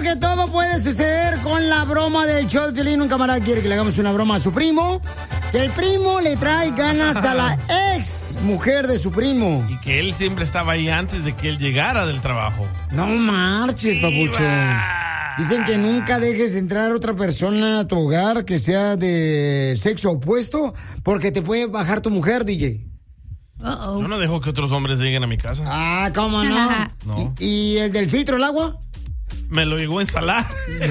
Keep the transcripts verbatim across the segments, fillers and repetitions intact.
porque todo puede suceder con la broma del show de Piolín. Un camarada quiere que le hagamos una broma a su primo. Que el primo le trae ganas a la ex mujer de su primo. Y que él siempre estaba ahí antes de que él llegara del trabajo. No marches, papucho. Dicen que nunca dejes entrar a otra persona a tu hogar que sea de sexo opuesto porque te puede bajar tu mujer, D J. Uh-oh. Yo no dejo que otros hombres lleguen a mi casa. Ah, ¿cómo no? No. ¿Y, ¿Y el del filtro del agua? Me lo llegó a instalar.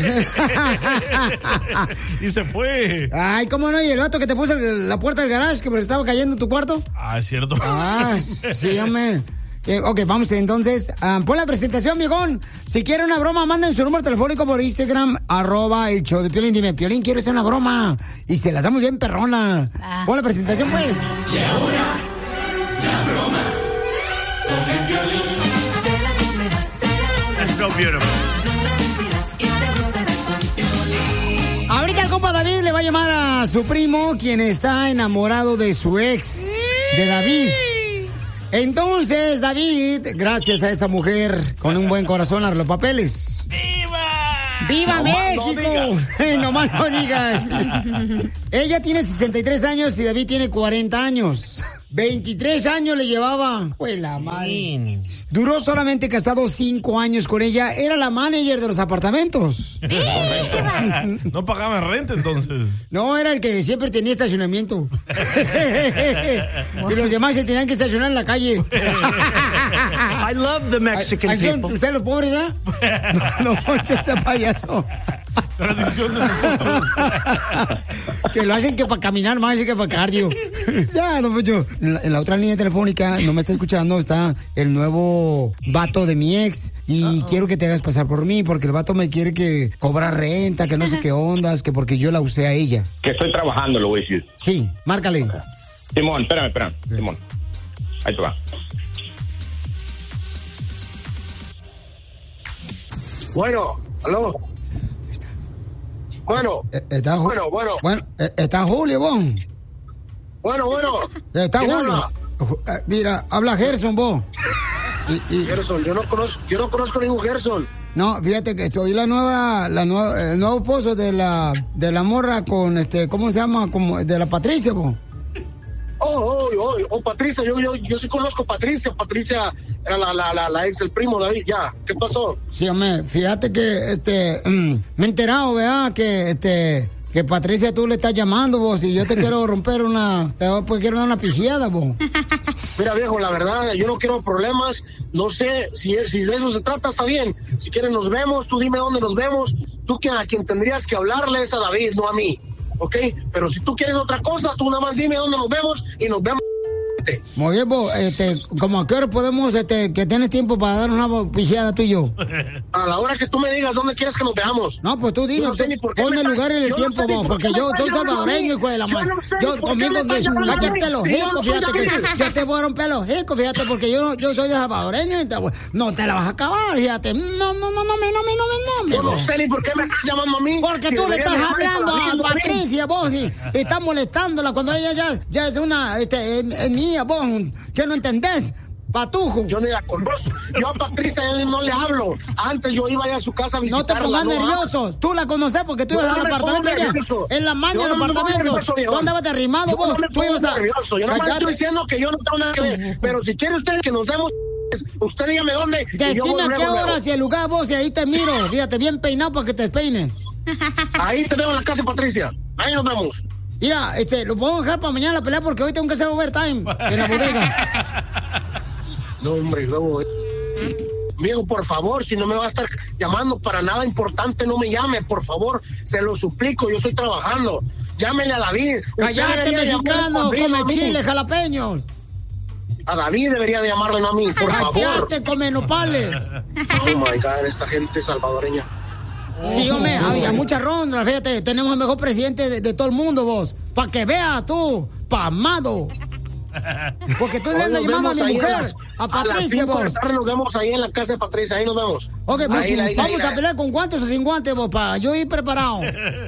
Y se fue. Ay, ¿cómo no? ¿Y el vato que te puso el, la puerta del garage que me estaba cayendo en tu cuarto? Ah, es cierto. Ah, sí, hombre. Eh, ok, vamos entonces. Um, pon la presentación, viejón. Si quiere una broma, manden su número telefónico por Instagram, arroba el show de Piolín. Dime, Piolín, quiero hacer una broma. Y se la hacemos bien perrona. Ah. Pon la presentación, pues. Y ahora, la broma con el Piolín. It's so beautiful. Ahorita el compa David le va a llamar a su primo, quien está enamorado de su ex, de David. Entonces, David, gracias a esa mujer con un buen corazón, abre los papeles. ¡Viva! ¡Viva no México! No más no digas. Ella tiene sesenta y tres años y David tiene cuarenta años. veintitrés años le llevaba. Pues la madre. Duró solamente casado cinco años con ella. Era la manager de los apartamentos. No pagaba renta entonces. No, era el que siempre tenía estacionamiento. Y los demás se tenían que estacionar en la calle. I love the Mexican ¿Ahí son people. ustedes los pobres, ¿eh? No, Poncho, ese payaso. Tradición de nosotros. Que lo hacen que para caminar más que para cardio. Ya, don Poncho. En la, en la otra línea telefónica, no me está escuchando, está el nuevo vato de mi ex. Y Uh-oh. quiero que te hagas pasar por mí, porque el vato me quiere que cobra renta, que no sé qué ondas, que porque yo la usé a ella. Que estoy trabajando, lo voy a decir. Sí, márcale. Okay. Simón, espérame, espérame. Sí. Simón. Ahí te va. Bueno, aló. Bueno, está bueno, bueno. Bueno, está Julio, vos. Bueno, bueno. Está Julio. Habla? Mira, habla Gerson, vos. Y, y... Gerson, yo no conozco, yo no conozco ningún Gerson. No, fíjate que soy la nueva, la nueva, el nuevo esposo de la, de la morra con este, ¿cómo se llama? Como de la Patricia, vos. Oh, oh, oh, oh, Patricia, yo, yo, yo sí conozco a Patricia. Patricia era la, la, la, la ex del primo David, ya. ¿Qué pasó? Sí, hombre, fíjate que, este, mm, me he enterado, ¿verdad? Que, este, que Patricia tú le estás llamando, vos, y yo te quiero romper una, te pues, quiero dar una pijiada, vos. Mira, viejo, la verdad, yo no quiero problemas. No sé si, si de eso se trata, está bien. Si quieres nos vemos, tú dime dónde nos vemos. Tú que a quien tendrías que hablarle es a David, no a mí. ¿Ok? Pero si tú quieres otra cosa, tú nada más dime dónde nos vemos y nos vemos. Muy bien, vos, este, como a qué hora podemos, este, que tienes tiempo para dar una pijeada tú y yo. A la hora que tú me digas dónde quieres que nos veamos. No, pues tú dime, no sé tú, pon el lugar y el tiempo, no vos, porque yo soy salvadoreño, hijo de la madre. Yo, yo conmigo, cállate los hijos, fíjate que yo te voy a romper los hijos, fíjate, porque yo, yo soy salvadoreño, no te la vas a acabar, fíjate. No, no, no, no, me, no, me, no, me, no, me. Yo no sé ni por qué me estás llamando a mí. Porque tú le estás hablando a Patricia, vos, y estás molestándola cuando ella ya, ya es una, este, es mía, vos, ¿qué no entendés? Patujo. Yo ni la conozco. Yo a Patricia no le hablo. Antes yo iba allá a su casa a visitarla. No te pongas no nervioso. Tú la conoces porque tú ibas no al apartamento allá. En la maña del apartamento. ¿Tú andabas derrimado yo vos? No tú ibas a... nervioso. Yo no me estoy diciendo que yo no tengo nada que ver. Pero si quiere usted que nos demos, usted dígame dónde. Decime a qué hora, si el lugar vos, y ahí te miro. Fíjate, bien peinado para que te despeines. Ahí te veo en la casa de Patricia. Ahí nos vemos. Mira, este, lo puedo dejar para mañana la pelea porque hoy tengo que hacer overtime en la bodega. No, hombre, luego... Amigo, por favor, si no me va a estar llamando para nada importante, no me llame, por favor. Se lo suplico, yo estoy trabajando. Llámele a David. Cállate, mexicano, come chile, jalapeños. A David debería de llamarle, no a mí, por favor. Cállate, come nopales. Oh, my God, esta gente salvadoreña. Dígame, había mucha ronda, fíjate, tenemos el mejor presidente de, de todo el mundo, vos. Para que veas tú, pamado. Porque tú le andas llamando a mi mujer, las, a Patricia, a vos. Nos vemos ahí en la casa de Patricia, ahí nos vemos. Ok, pues ahí, ahí, vamos ahí, a pelear con guantes o sin guantes, vos, para yo ir preparado.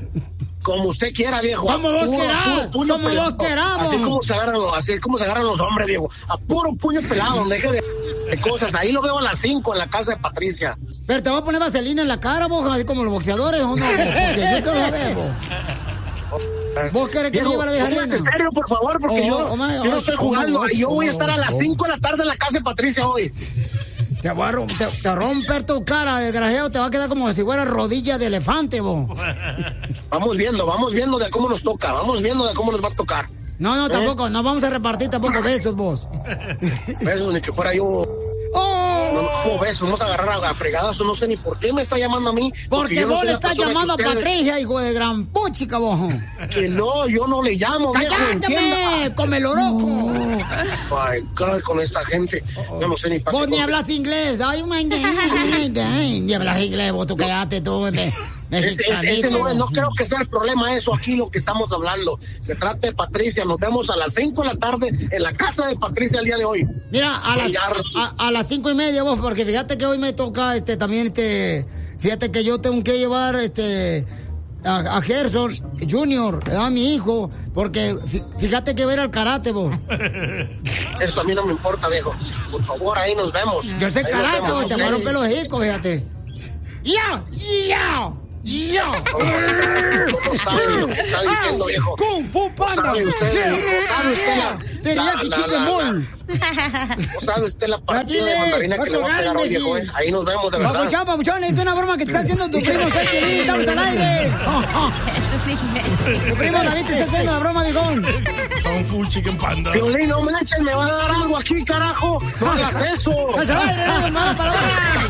Como usted quiera, viejo. Como vos querás, como vos queramos. Así como se agarran los, así como se agarran los hombres, viejo. A puro puño pelado, deje de, de cosas. Ahí lo veo a las cinco en la casa de Patricia. Pero te voy a poner vaselina en la cara, vos, así como los boxeadores, ¿o no? Porque yo quiero saber, vos. ¿Vos querés que Viejo, lleve la vieja póngase arena? serio, por favor, porque Oh, yo, oh, my, yo oh, no estoy oh, jugando. oh, y yo voy a oh, estar a las oh. cinco de la tarde en la casa de Patricia hoy. Te va a, rom- te, te va a romper tu cara, desgraciado. Te va a quedar como si fuera rodilla de elefante, vos. Vamos viendo, vamos viendo de cómo nos toca. Vamos viendo de cómo nos va a tocar. No, no, tampoco. No vamos a repartir tampoco besos, vos. Besos, ni que fuera yo. ¡Oh! No, no, como besos, vamos a agarrar a, a fregadas. No sé ni por qué me está llamando a mí. Porque yo no vos soy le la estás persona llamando a que ustedes- Patricia, hijo de gran puchica, vos. Que no, yo no le llamo, viejo, entienda. ¡Cállate, come el oroco! Ay, God, con esta gente. Yo no sé ni para Vos qué ni con- hablas inglés. Ay, my God. Ni hablas inglés, vos tú cállate, tú. Me, Ese, ese- ese no, es- no creo que sea el problema eso aquí lo que estamos hablando. Se trata de Patricia. Nos vemos a las cinco de la tarde en la casa de Patricia el día de hoy. Mira, a las, Ya. a, a las cinco y media, vos, porque fíjate que hoy me toca este también este. Fíjate que yo tengo que llevar este a, a Gerson Junior, a mi hijo, porque fí- fíjate que va a ir al karate, vos. Eso a mí no me importa, viejo. Por favor, ahí nos vemos. Yo sé Ahí nos karate, vemos, vos, te ¿ok? voy a romper los hijos, fíjate. ¡Ya! ¡Ya! ¡Ya! No sabe lo que está diciendo, viejo. ¡Kung Fu Panda! sabe usted, no sabe usted la- Teriyaki la- Chicken la- la- Ball. No sabe usted la partida Dile, de mandarina va que a le va a colgar, pegar hoy, imbécil. viejo. eh. Ahí nos vemos, de verdad. Papuchón, papuchón, es una broma que te está haciendo tu primo Sergio Lin. Estamos al aire. Tu primo David te está haciendo la broma, viejón. Kung Fu Chicken Panda. Piolín, no me echen, me va a dar algo aquí, carajo. No hagas eso. Estamos al aire, no, mala palabra.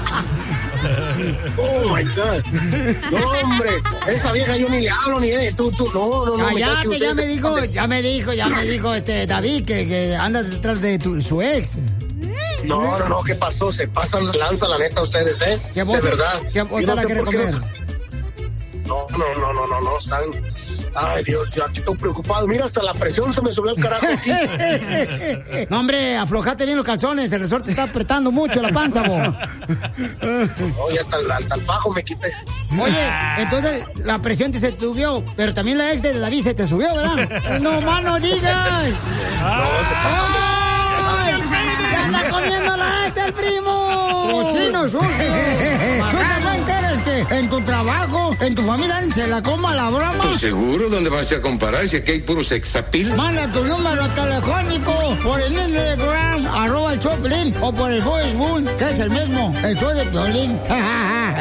Oh my God. No, hombre. Esa vieja yo ni le hablo ni de tú, tú. No, no, no. me cae que Cállate, ya ustedes me se dijo, pasan de- ya me dijo, ya me dijo este David que, que anda detrás de tu, su ex. No, no, no. ¿Qué pasó? Se pasan la lanza, la neta, ustedes, ¿eh? Que vos de te- verdad. que vos Yo te no la sé quieres por qué comer. No, no, no, no, no, no. Están. Ay, Dios, yo aquí estoy preocupado. Mira, hasta la presión se me subió el carajo aquí. No, hombre, aflojate bien los calzones, el resorte está apretando mucho la panza, vos. Oye, hasta, el- hasta el fajo me quité. Oye, entonces la presión te se subió, pero también la ex de David se te subió, ¿verdad? No más no digas. ¡Ay! ¡Se anda comiendo la ex del primo! ¡Cochino sucio! ¿Tú también quieres que en tu trabajo, en tu familia, se la coma la broma? Pues seguro, ¿dónde vas a comparar si aquí hay puro sexapil? Manda tu número telefónico por el Instagram, arroba el Choplin, o por el Facebook, que es el mismo, el show de Piolín.